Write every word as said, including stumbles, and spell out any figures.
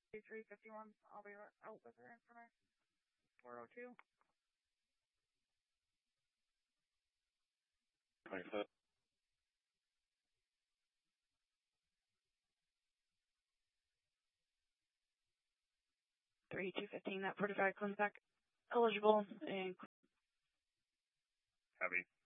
three fifty-one, I'll be out with her information. four oh two. twenty-five. three two fifteen, that forty-five comes back eligible and Heavy.